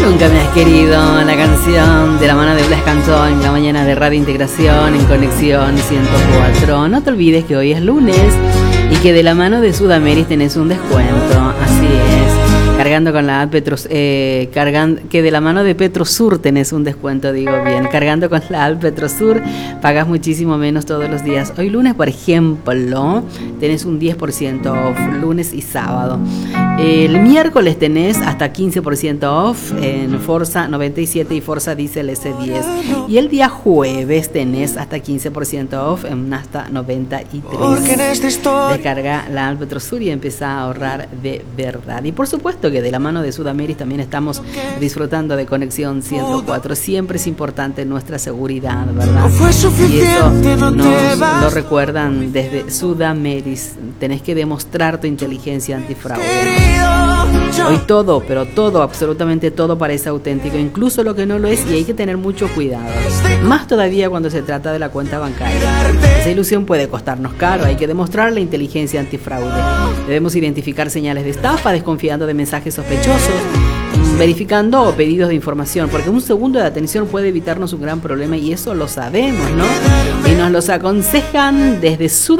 Nunca me has querido, la canción de la mano de Blas Cantó en la mañana de Radio Integración en Conexión 104. No te olvides que hoy es lunes y que de la mano de Sudameris tenés un descuento, así es. Cargando con la app que de la mano de Petrosur tenés un descuento, digo bien. Cargando con la app Petrosur pagas muchísimo menos todos los días. Hoy lunes, por ejemplo, tenés un 10% off, lunes y sábado. El miércoles tenés hasta 15% off en Forza 97 y Forza Diesel S10. Y el día jueves tenés hasta 15% off en Mazda 93. Descarga la app Petrosur y empieza a ahorrar de verdad. Y por supuesto que de la mano de Sudameris también estamos disfrutando de Conexión 104. Siempre es importante nuestra seguridad, ¿verdad? Y eso nos lo recuerdan desde Sudameris. Tenés que demostrar tu inteligencia antifraude. Hoy todo, pero todo, absolutamente todo parece auténtico, incluso lo que no lo es, y hay que tener mucho cuidado. Más todavía cuando se trata de la cuenta bancaria. Esa ilusión puede costarnos caro, hay que demostrar la inteligencia antifraude. Debemos identificar señales de estafa, desconfiando de mensajes sospechosos, verificando pedidos de información, porque un segundo de atención puede evitarnos un gran problema y eso lo sabemos, ¿no? Y nos los aconsejan desde Sudamericana.